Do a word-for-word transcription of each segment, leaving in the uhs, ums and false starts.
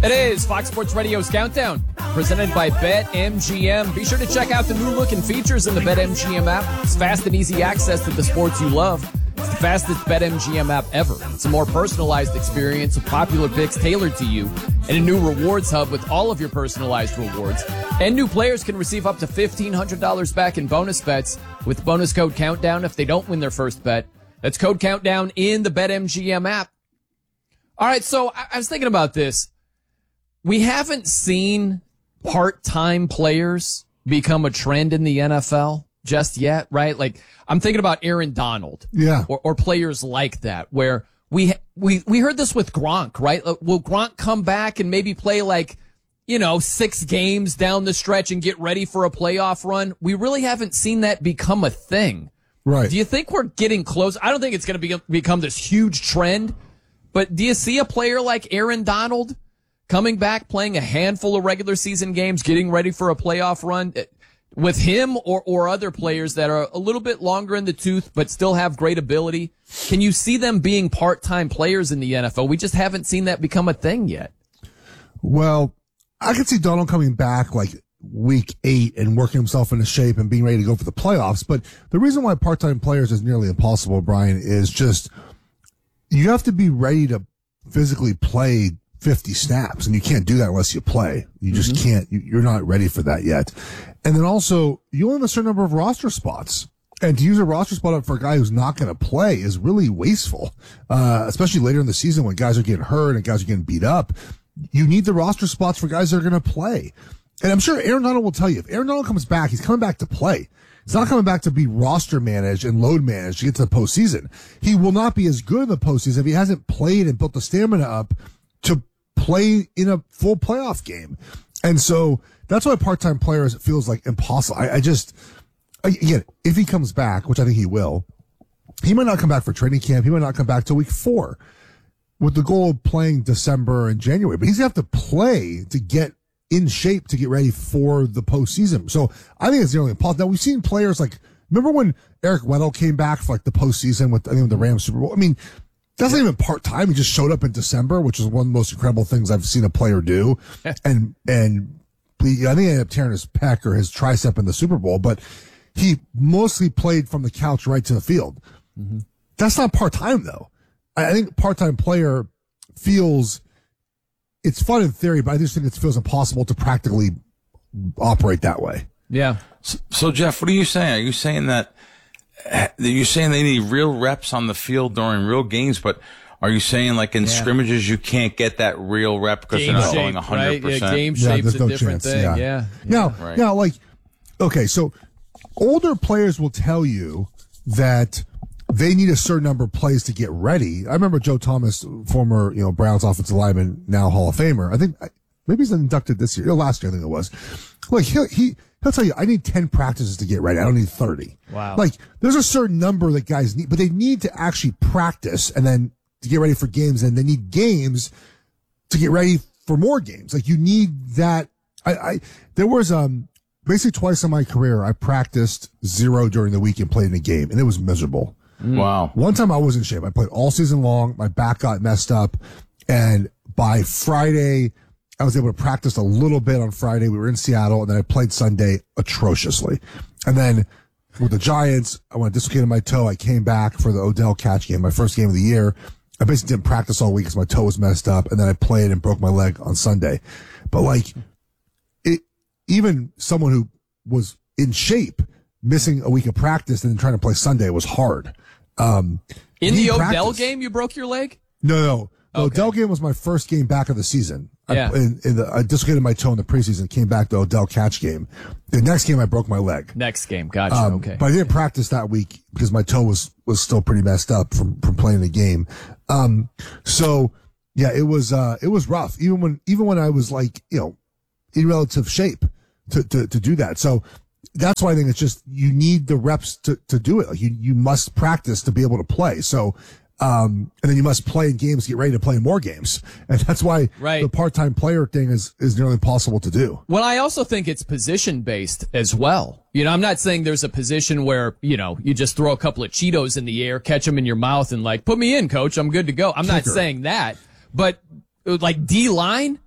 It is Fox Sports Radio's Countdown, presented by BetMGM. Be sure to check out the new-looking features in the BetMGM app. It's fast and easy access to the sports you love. It's the fastest BetMGM app ever. It's a more personalized experience of popular picks tailored to you, and a new rewards hub with all of your personalized rewards. And new players can receive up to fifteen hundred dollars back in bonus bets with bonus code Countdown if they don't win their first bet. That's code Countdown in the BetMGM app. All right, so I was thinking about this. We haven't seen part-time players become a trend in the N F L just yet, right? Like, I'm thinking about Aaron Donald. Yeah. Or, or players like that, where we, we, we heard this with Gronk, right? Will Gronk come back and maybe play like, you know, six games down the stretch and get ready for a playoff run? We really haven't seen that become a thing. Right. Do you think we're getting close? I don't think it's going to be, become this huge trend, but do you see a player like Aaron Donald coming back, playing a handful of regular season games, getting ready for a playoff run with him or, or other players that are a little bit longer in the tooth but still have great ability? Can you see them being part-time players in the N F L? We just haven't seen that become a thing yet. Well, I could see Donald coming back like week eight and working himself into shape and being ready to go for the playoffs. But the reason why part-time players is nearly impossible, Brian, is just you have to be ready to physically play fifty snaps, and you can't do that unless you play. You just mm-hmm. can't. You, you're not ready for that yet. And then also, you only have a certain number of roster spots. And to use a roster spot up for a guy who's not going to play is really wasteful, uh, especially later in the season when guys are getting hurt and guys are getting beat up. You need the roster spots for guys that are going to play. And I'm sure Aaron Donald will tell you, if Aaron Donald comes back, he's coming back to play. He's not coming back to be roster managed and load managed to get to the postseason. He will not be as good in the postseason if he hasn't played and built the stamina up to play in a full playoff game. And so that's why part-time players, it feels like impossible. I, I just, again, if he comes back, which I think he will, he might not come back for training camp. He might not come back till week four with the goal of playing December and January, but he's going to have to play to get in shape to get ready for the postseason. So I think it's nearly impossible. Now we've seen players like, remember when Eric Weddle came back for like the postseason with, I think, with the Rams Super Bowl? I mean, that's not even part-time. He just showed up in December, which is one of the most incredible things I've seen a player do. and, and he, I think he ended up tearing his pec or his tricep in the Super Bowl, but he mostly played from the couch right to the field. Mm-hmm. That's not part-time though. I, I think part-time player feels, it's fun in theory, but I just think it feels impossible to practically operate that way. Yeah. So, so Jeff, what are you saying? Are you saying that you're saying they need real reps on the field during real games, but are you saying like in yeah. scrimmages you can't get that real rep because game they're not shape, going one hundred percent? Right? Yeah, game yeah, shape's no a different chance. thing. Yeah. yeah. Now, right. now, like, okay, so older players will tell you that they need a certain number of plays to get ready. I remember Joe Thomas, former, you know, Browns offensive lineman, now Hall of Famer. I think maybe he's inducted this year, or last year, I think it was. Like, he, he, he'll tell you, I need ten practices to get ready. I don't need thirty. Wow. Like, there's a certain number that guys need, but they need to actually practice and then to get ready for games, and they need games to get ready for more games. Like, you need that. I, I, there was, um, basically twice in my career, I practiced zero during the week and played in a game, and it was miserable. Mm. Wow. One time I was in shape. I played all season long. My back got messed up, and by Friday, I was able to practice a little bit on Friday. We were in Seattle, and then I played Sunday atrociously. And then with the Giants, I went dislocated my toe. I came back for the Odell catch game, my first game of the year. I basically didn't practice all week because my toe was messed up, and then I played and broke my leg on Sunday. But like, it, even someone who was in shape, missing a week of practice and then trying to play Sunday was hard. Um, in the Odell practice. game, you broke your leg? No, no. The okay. Odell game was my first game back of the season. Yeah. I, in, in the, I dislocated my toe in the preseason, came back to Odell catch game. The next game, I broke my leg. Next game. Gotcha. Um, okay. But I didn't practice that week because my toe was, was still pretty messed up from, from playing the game. Um, so yeah, it was, uh, it was rough. Even when, even when I was like, you know, in relative shape to, to, to do that. So that's why I think it's just, you need the reps to, to do it. Like you, you must practice to be able to play. So, um, and then you must play in games, get ready to play more games. And that's why right. the part-time player thing is, is nearly impossible to do. Well, I also think it's position based as well. You know, I'm not saying there's a position where, you know, you just throw a couple of Cheetos in the air, catch them in your mouth and like, put me in, coach. I'm good to go. I'm Kicker. not saying that, but like D line,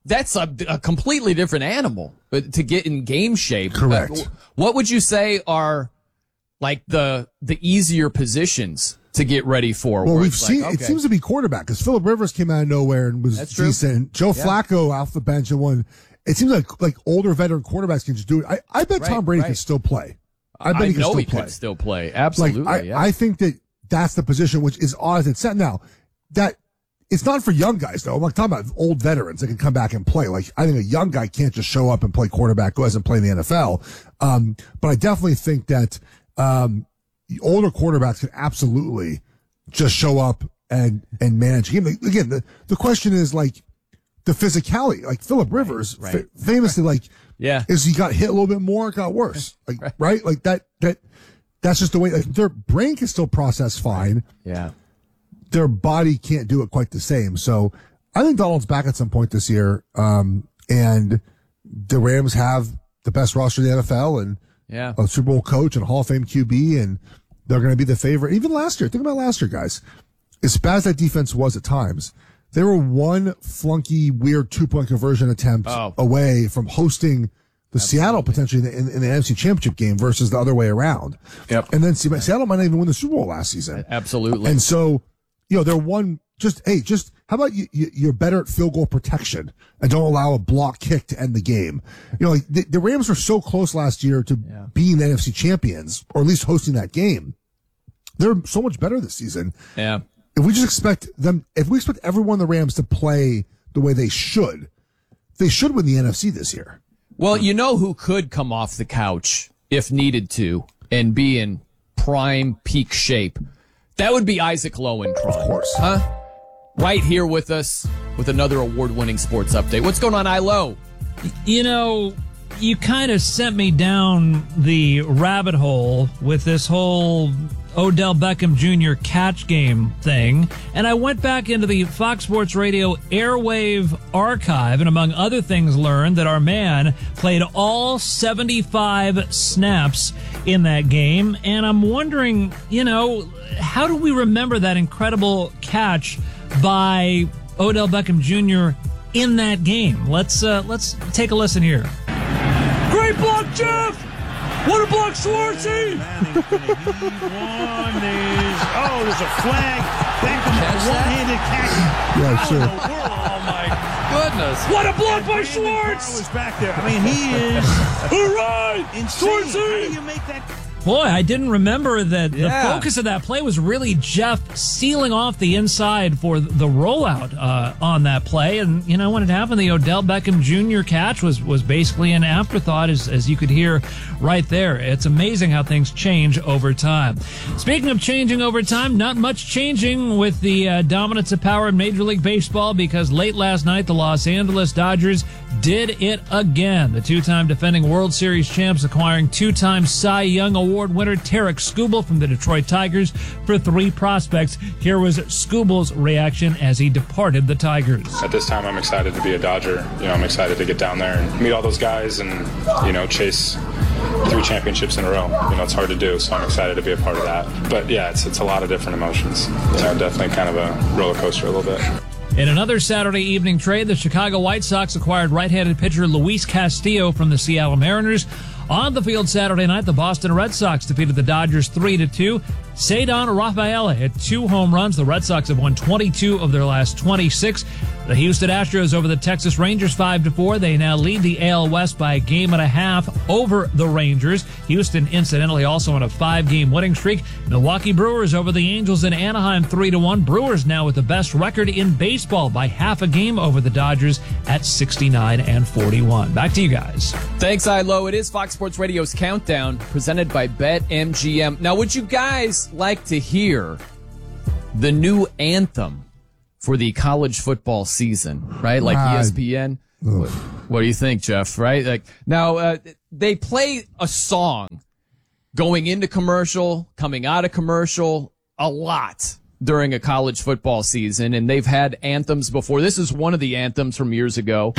that's a, a completely different animal. But to get in game shape, correct. Uh, what would you say are like the the easier positions to get ready for? Well, we've like, seen okay. it seems to be quarterback because Phillip Rivers came out of nowhere and was That's true. decent. Joe Yeah. Flacco off the bench and won. It seems like like older veteran quarterbacks can just do it. I, I bet Right, Tom Brady right. can still play. I bet I he can know still he play. could still play. Absolutely. Like I, yeah. I think that that's the position which is odd as it's set now. That it's not for young guys though. I'm like talking about old veterans that can come back and play. Like I think a young guy can't just show up and play quarterback who hasn't played in the N F L. Um, but I definitely think that um, the older quarterbacks can absolutely just show up and and manage a game. Like, again, the the question is like the physicality. Like Phillip Rivers, right, right. fa- famously, like Yeah. is he got hit a little bit more, it got worse. Like right, right? Like that that that's just the way. Like, their brain can still process fine. yeah. Their body can't do it quite the same. So I think Donald's back at some point this year. Um, and the Rams have the best roster in the N F L and Yeah. a Super Bowl coach and a Hall of Fame Q B, and they're going to be the favorite. Even last year, think about last year, guys. As bad as that defense was at times, they were one flunky, weird two-point conversion attempt Oh. away from hosting the Seattle potentially in the, in, in the N F C Championship game versus the other way around. Yep. And then Seattle might not even win the Super Bowl last season. Absolutely. And so, you know, they're one, just, hey, just, how about you, you, you're better at field goal protection and don't allow a block kick to end the game? You know, like the, the Rams were so close last year to Yeah. being the N F C champions, or at least hosting that game. They're so much better this season. yeah. If we just expect them, if we expect everyone in the Rams to play the way they should, they should win the N F C this year. Well, you know who could come off the couch if needed to and be in prime peak shape? That would be Isaac Lowenkron. Of course. Huh? Right here with us with another award-winning sports update. What's going on, Ilo? You know, you kind of sent me down the rabbit hole with this whole Odell Beckham Junior catch game thing, and I went back into the Fox Sports Radio airwave archive and among other things learned that our man played all seventy-five snaps in that game, and I'm wondering, you know, how do we remember that incredible catch by Odell Beckham Junior in that game? Let's uh, let's take a listen here. Great block, Jeff! What a block, Schwartzy! Oh, there's a flag. Beckham with a one-handed catch. Yeah, sure. Oh my Goodness. What a block by Brandon Schwartz! Carr was back there. I mean, he is All right, insane. How do Schwartzy! you make that? Boy, I didn't remember that Yeah. the focus of that play was really Jeff sealing off the inside for the rollout uh, on that play. And, you know, when it happened, the Odell Beckham Junior catch was, was basically an afterthought, as, as you could hear right there. It's amazing how things change over time. Speaking of changing over time, not much changing with the uh, dominance of power in Major League Baseball, because late last night, the Los Angeles Dodgers did it again. The two-time defending World Series champs acquiring two-time Cy Young Award winner Tarek Skubal from the Detroit Tigers for three prospects. Here was Skubal's reaction as he departed the Tigers. At this time, I'm excited to be a Dodger. You know, I'm excited to get down there and meet all those guys and, you know, chase three championships in a row. You know, it's hard to do, so I'm excited to be a part of that. But yeah, it's it's a lot of different emotions. You know, definitely kind of a roller coaster a little bit. In another Saturday evening trade, the Chicago White Sox acquired right-handed pitcher Luis Castillo from the Seattle Mariners. On the field Saturday night, the Boston Red Sox defeated the Dodgers three to two. Cedar Rafaela hit two home runs. The Red Sox have won twenty-two of their last twenty-six. The Houston Astros over the Texas Rangers five to four. They now lead the A L West by a game and a half over the Rangers. Houston, incidentally, also on a five-game winning streak. Milwaukee Brewers over the Angels in Anaheim three to one. Brewers now with the best record in baseball by half a game over the Dodgers at sixty-nine and forty-one. Back to you guys. Thanks, Ilo. It is Fox Sports Radio's Countdown, presented by BetMGM. Now, would you guys like to hear the new anthem for the college football season, right? Like Ah, E S P N. What, what do you think, Jeff? Right? Like now, uh, they play a song going into commercial, coming out of commercial, a lot during a college football season, and they've had anthems before. This is one of the anthems from years ago.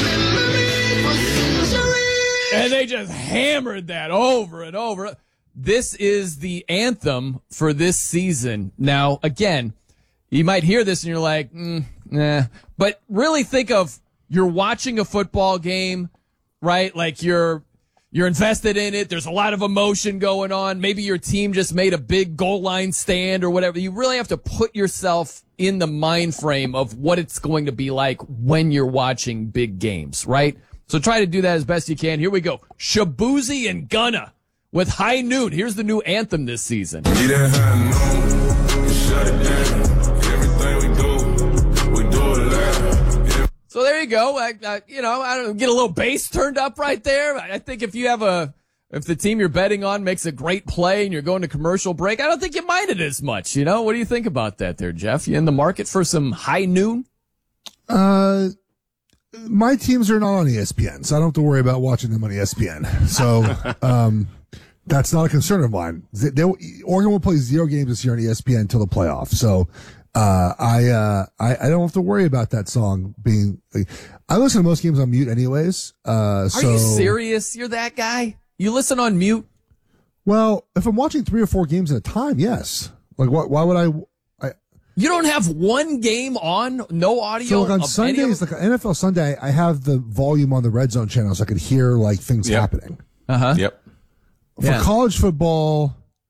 And they just hammered that over and over. This is the anthem for this season. Now, again, you might hear this and you're like, mm, nah. But really think of you're watching a football game, right? Like you're you're invested in it. There's a lot of emotion going on. Maybe your team just made a big goal line stand or whatever. You really have to put yourself in the mind frame of what it's going to be like when you're watching big games, right? So try to do that as best you can. Here we go. Shabuzi and Gunna with High Noon. Here's the new anthem this season. You done had noon, you shut it down. Everything we do, we do it loud. So there you go. I, I, you know, I don't know, get a little bass turned up right there. I think if you have a, if the team you're betting on makes a great play and you're going to commercial break, I don't think you mind it as much. You know, what do you think about that there, Jeff? You in the market for some High Noon? Uh, my teams are not on E S P N, so I don't have to worry about watching them on E S P N. So, um, that's not a concern of mine. They, they, Oregon will play zero games this year on E S P N until the playoffs. So, uh, I, uh, I, I don't have to worry about that song being, like, I listen to most games on mute anyways. Uh, so. Are you serious? You're that guy? You listen on mute? Well, if I'm watching three or four games at a time, yes. Like, why, why would I? I you don't have one game on, no audio. So like on of Sundays, of- like on N F L Sunday, I have the volume on the Red Zone channel so I could hear like things Yep. happening. Uh huh. Yep. For Yeah. college football,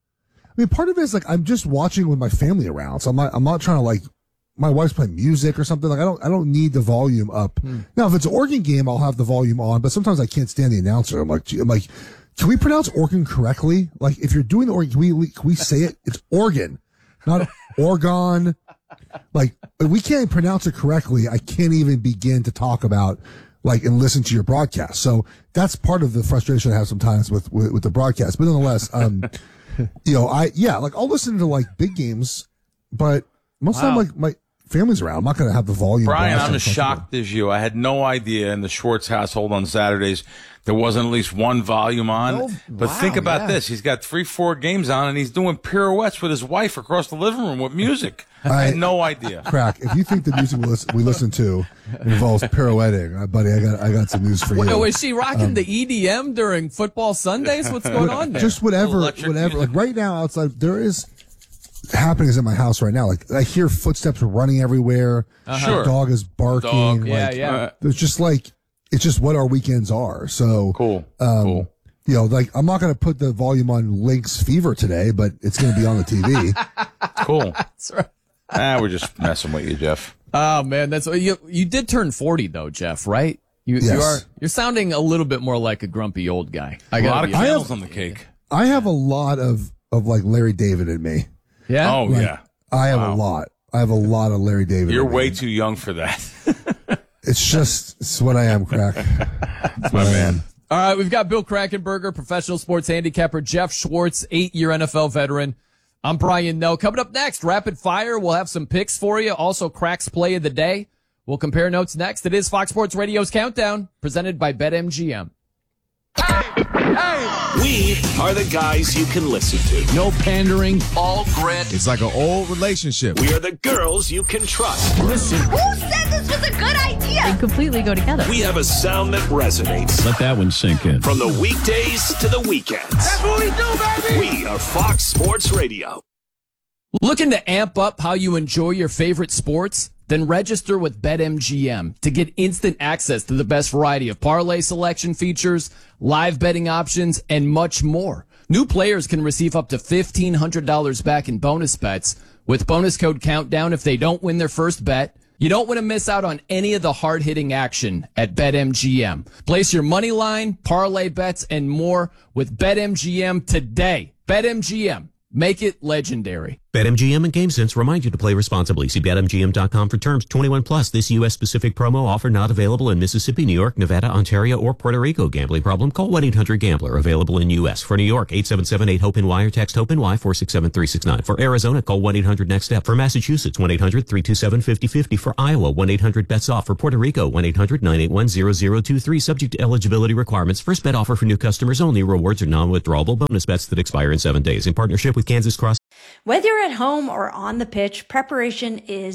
I mean, part of it is like I'm just watching with my family around, so I'm not. I'm not trying to like. My wife's playing music or something. Like I don't. I don't need the volume up. Hmm. Now, if it's an Oregon game, I'll have the volume on. But sometimes I can't stand the announcer. I'm like, gee, I'm like, can we pronounce Oregon correctly? Like, if you're doing the Oregon, can we can we say it? It's Oregon, not Oregon. Like, if we can't pronounce it correctly, I can't even begin to talk about, like, and listen to your broadcast. So that's part of the frustration I have sometimes with, with, with the broadcast. But nonetheless, um, you know, I, yeah, like, I'll listen to, like, big games, but most Wow. of the time, like, my family's around. I'm not going to have the volume. Brian, blast I'm on as something. shocked as you. I had no idea in the Schwartz household on Saturdays there wasn't at least one volume on. No, but wow, think about yeah. this. He's got three, four games on, and he's doing pirouettes with his wife across the living room with music. I, I- had no idea. Crack. If you think the music we listen, we listen to involves pirouetting, uh, buddy, I got I got some news for you. Well, is she rocking the E D M during football Sundays? What's going on there? Just whatever, Electric whatever. music. Like right now outside, there is happenings in my house right now. Like I hear footsteps running everywhere. Sure. The dog is barking. Dog. yeah, like, yeah. There's just like, it's just what our weekends are. So Cool. Um, cool. You know, like I'm not going to put the volume on Lynx Fever today, but it's going to be on the T V. Cool. That's right. Ah, we're just messing with you, Jeff. Oh man, that's you. You did turn forty though, Jeff, right? You Yes. you are you're sounding a little bit more like a grumpy old guy. I A gotta lot of be I candles have- on the cake. I have a lot of, of like Larry David in me. yeah. Oh, Like, yeah. I have Wow. a lot. I have a lot of Larry David. You're in me. way too young for that. It's just, it's what I am, Crack. That's my man. All right, we've got Bill Krakenberger, professional sports handicapper, Jeff Schwartz, eight-year N F L veteran. I'm Brian Noe. Coming up next, rapid fire. We'll have some picks for you. Also, Crack's play of the day. We'll compare notes next. It is Fox Sports Radio's Countdown, presented by BetMGM. We are the guys you can listen to. No pandering. All grit. It's like an old relationship. We are the girls you can trust. Listen. Who said this was a good idea? They completely go together. We have a sound that resonates. Let that one sink in. From the weekdays to the weekends. That's what we do, baby. We are Fox Sports Radio. Looking to amp up how you enjoy your favorite sports? Then register with BetMGM to get instant access to the best variety of parlay selection features, live betting options, and much more. New players can receive up to fifteen hundred dollars back in bonus bets with bonus code Countdown if they don't win their first bet. You don't want to miss out on any of the hard-hitting action at BetMGM. Place your money line, parlay bets, and more with BetMGM today. BetMGM. Make it legendary. BetMGM and GameSense remind you to play responsibly. See Bet M G M dot com for terms. twenty-one plus. This U S specific promo offer not available in Mississippi, New York, Nevada, Ontario, or Puerto Rico. Gambling problem? Call one eight hundred gambler. Available in U S. For New York, eight seven seven eight hope N Y or text HOPE-NY four six seven three six nine. For Arizona, call one eight hundred next step. For Massachusetts, one eight hundred three two seven five zero five zero. For Iowa, one eight hundred bets off. For Puerto Rico, one eight hundred nine eight one zero zero two three. Subject to eligibility requirements. First bet offer for new customers only. Rewards are non-withdrawable bonus bets that expire in seven days. In partnership with Kansas Cross. Whether you're at home or on the pitch, preparation is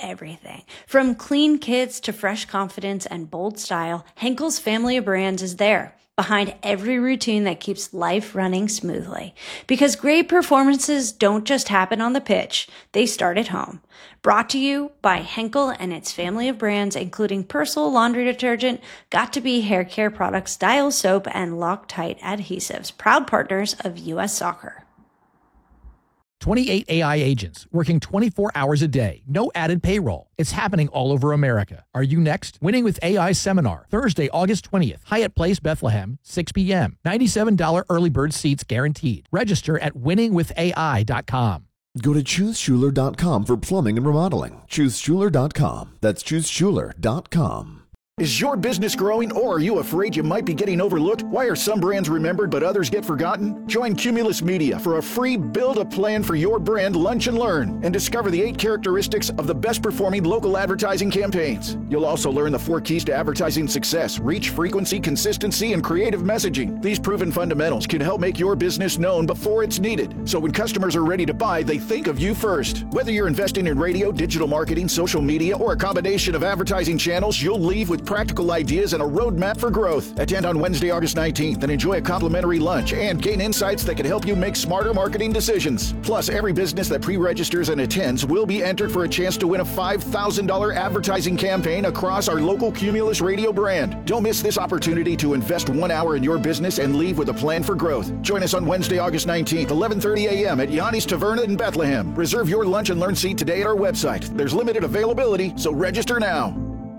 everything. From clean kits to fresh confidence and bold style, Henkel's family of brands is there, behind every routine that keeps life running smoothly. Because great performances don't just happen on the pitch, they start at home. Brought to you by Henkel and its family of brands, including Persil laundry detergent, Got2b hair care products, Dial soap, and Loctite adhesives, proud partners of U S Soccer. twenty-eight A I agents working twenty-four hours a day. No added payroll. It's happening all over America. Are you next? Winning with A I seminar, Thursday, August twentieth. Hyatt Place, Bethlehem, six p.m. ninety-seven dollars early bird seats guaranteed. Register at winning with A I dot com. Go to choose schuler dot com for plumbing and remodeling. choose schuler dot com. That's choose schuler dot com. Is your business growing, or are you afraid you might be getting overlooked? Why are some brands remembered but others get forgotten? Join Cumulus Media for a free Build a Plan for Your Brand Lunch and Learn and discover the eight characteristics of the best performing local advertising campaigns. You'll also learn the four keys to advertising success: reach, frequency, consistency, and creative messaging. These proven fundamentals can help make your business known before it's needed, so when customers are ready to buy, they think of you first. Whether you're investing in radio, digital marketing, social media, or a combination of advertising channels, you'll leave with practical ideas and a roadmap for growth. Attend on Wednesday, August nineteenth, and enjoy a complimentary lunch and gain insights that can help you make smarter marketing decisions. Plus, every business that pre-registers and attends will be entered for a chance to win a five thousand dollars advertising campaign across our local Cumulus Radio brand. Don't miss this opportunity to invest one hour in your business and leave with a plan for growth. Join us on Wednesday, August nineteenth, eleven thirty a.m. at Yanni's Taverna in Bethlehem. Reserve your lunch and learn seat today at our website. There's limited availability, so register now.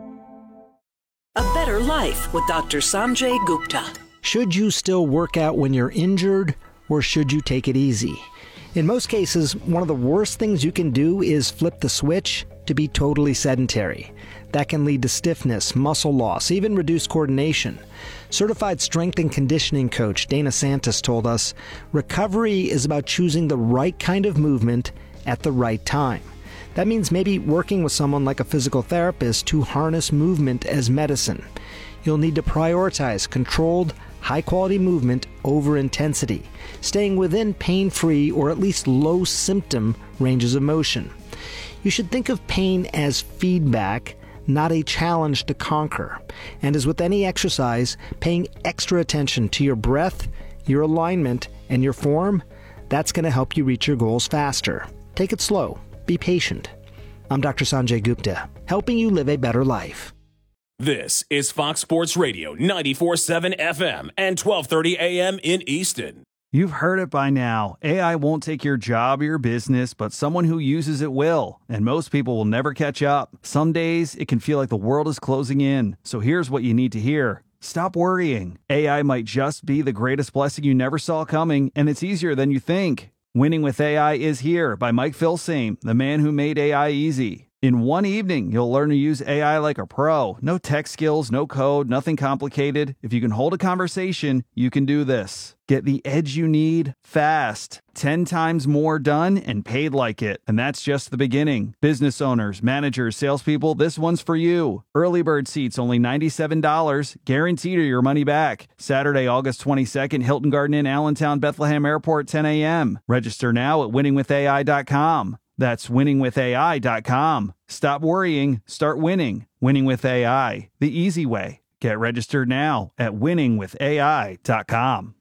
A Better Life with Doctor Sanjay Gupta. Should you still work out when you're injured, or should you take it easy? In most cases, one of the worst things you can do is flip the switch to be totally sedentary. That can lead to stiffness, muscle loss, even reduced coordination. Certified strength and conditioning coach Dana Santos told us, recovery is about choosing the right kind of movement at the right time. That means maybe working with someone like a physical therapist to harness movement as medicine. You'll need to prioritize controlled, high-quality movement over intensity, staying within pain-free or at least low-symptom ranges of motion. You should think of pain as feedback, not a challenge to conquer. And as with any exercise, paying extra attention to your breath, your alignment, and your form, that's going to help you reach your goals faster. Take it slow. Be patient. I'm Doctor Sanjay Gupta, helping you live a better life. This is Fox Sports Radio, ninety-four point seven F M and twelve thirty A M in Easton. You've heard it by now. A I won't take your job or your business, but someone who uses it will. And most people will never catch up. Some days, it can feel like the world is closing in. So here's what you need to hear. Stop worrying. A I might just be the greatest blessing you never saw coming, and it's easier than you think. Winning with A I is here by Mike Filsaime, the man who made A I easy. In one evening, you'll learn to use A I like a pro. No tech skills, no code, nothing complicated. If you can hold a conversation, you can do this. Get the edge you need fast. Ten times more done and paid like it. And that's just the beginning. Business owners, managers, salespeople, this one's for you. Early bird seats only ninety-seven dollars. Guaranteed or your money back. Saturday, August twenty-second, Hilton Garden Inn, Allentown, Bethlehem Airport, ten a.m. Register now at winning with A I dot com. That's winning with A I dot com. Stop worrying, start winning. Winning with A I, the easy way. Get registered now at winning with A I dot com.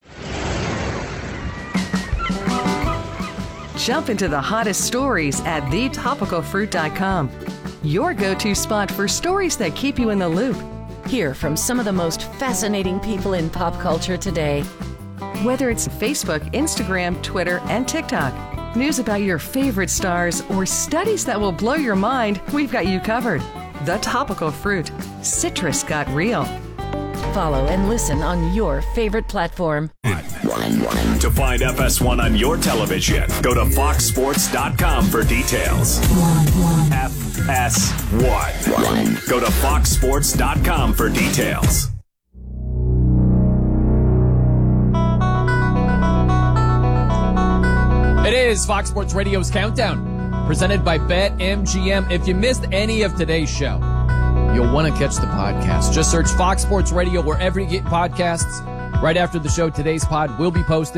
Jump into the hottest stories at the topical fruit dot com. Your go-to spot for stories that keep you in the loop. Hear from some of the most fascinating people in pop culture today. Whether it's Facebook, Instagram, Twitter, and TikTok, news about your favorite stars, or studies that will blow your mind, we've got you covered. The Topical Fruit. Citrus got real. Follow and listen on your favorite platform. To find F S one on your television, go to fox sports dot com for details. F S one. Go to fox sports dot com for details. It is Fox Sports Radio's Countdown, presented by BetMGM. If you missed any of today's show, you'll want to catch the podcast. Just search Fox Sports Radio wherever you get podcasts. Right after the show, today's pod will be posted.